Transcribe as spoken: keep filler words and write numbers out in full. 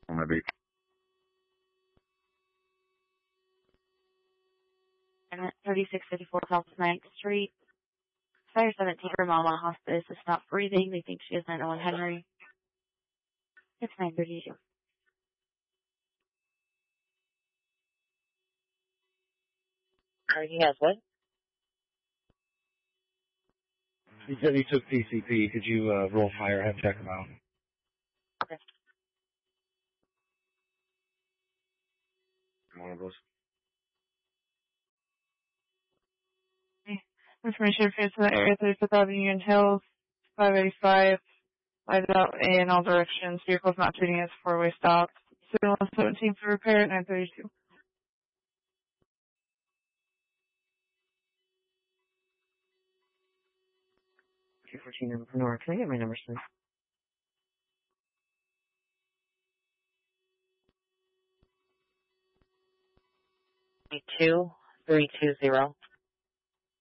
Maybe. And thirty-six fifty-four South ninth Street. Fire seventeen for Mama Hospice is not breathing. They think she has nine oh one Henry. It's nine thirty-two. Sorry, he has what? He said he took P C P. Could you uh, roll fire, have him check him out? Okay. One of those. Information for the area thirty-fifth Avenue, Union Hills, five eighty-five. Lighted out in all directions. Vehicles not treating as four-way stops. Signal seventeen for repair at nine thirty-two. two fourteen number for Nora. Can I get my numbers, please? Two three two zero.